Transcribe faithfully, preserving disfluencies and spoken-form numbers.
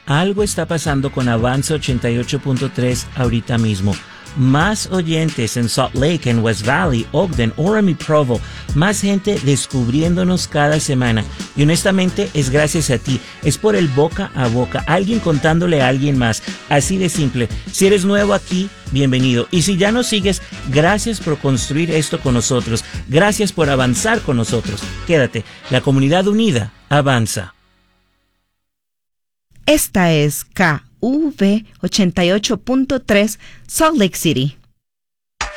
Algo está pasando con Avanza ochenta y ocho punto tres ahorita mismo. Más oyentes en Salt Lake, en West Valley, Ogden, Orem y Provo. Más gente descubriéndonos cada semana. Y honestamente es gracias a ti. Es por el boca a boca. Alguien contándole a alguien más. Así de simple. Si eres nuevo aquí, bienvenido. Y si ya nos sigues, gracias por construir esto con nosotros. Gracias por avanzar con nosotros. Quédate. La comunidad unida avanza. Esta es K U V ochenta y ocho punto tres Salt Lake City.